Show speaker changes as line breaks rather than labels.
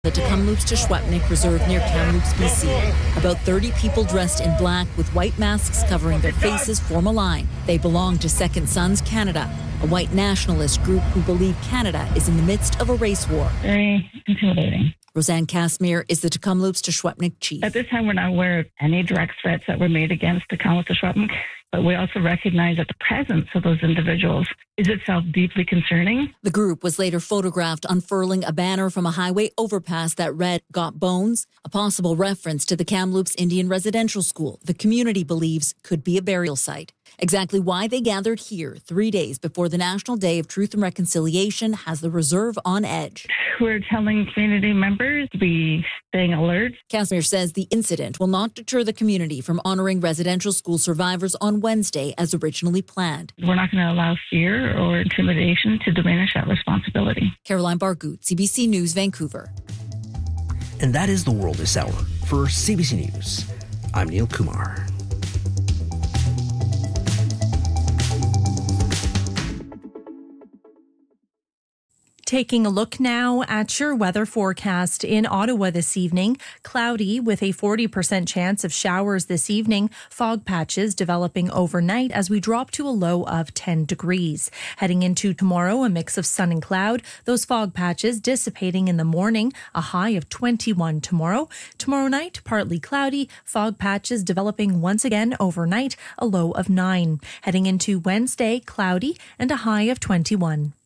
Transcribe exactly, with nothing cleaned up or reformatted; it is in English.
The Tecumloops to Schwepnik Reserve near Kamloops, B C. About thirty people dressed in black with white masks covering their faces form a line. They belong to Second Sons Canada, a white nationalist group who believe Canada is in the midst of a race war.
Very intimidating.
Roseanne Casimir is the Tecumloops to Schwepnik chief.
At this time, we're not aware of any direct threats that were made against Tecumloops to Schwepnik, but we also recognize that the presence of those individuals is itself deeply concerning.
The group was later photographed unfurling a banner from a highway overpass that read, "Got Bones," a possible reference to the Kamloops Indian Residential School the community believes could be a burial site. Exactly why they gathered here three days before the National Day of Truth and Reconciliation has the reserve on edge.
We're telling community members to be staying alert.
Casimir says the incident will not deter the community from honoring residential school survivors on Wednesday as originally planned.
We're not going to allow fear or intimidation to diminish that responsibility.
Caroline Bargout, C B C News, Vancouver.
And that is the world this hour. For C B C News, I'm Neil Kumar.
Taking a look now at your weather forecast. In Ottawa this evening, cloudy with a forty percent chance of showers this evening, fog patches developing overnight as we drop to a low of ten degrees. Heading into tomorrow, a mix of sun and cloud, those fog patches dissipating in the morning, a high of twenty-one tomorrow. Tomorrow night, partly cloudy, fog patches developing once again overnight, a low of nine. Heading into Wednesday, cloudy and a high of twenty-one.